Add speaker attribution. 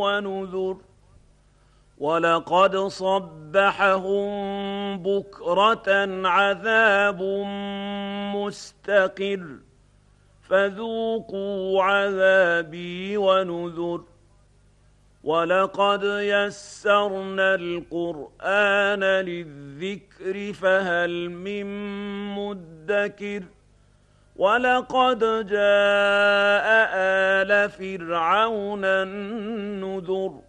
Speaker 1: ونذر ولقد صبحهم بكرة عذاب مستقر فذوقوا عذابي ونذر ولقد يسرنا القرآن للذكر فهل من مدكر ولقد جاء آل فرعون النذر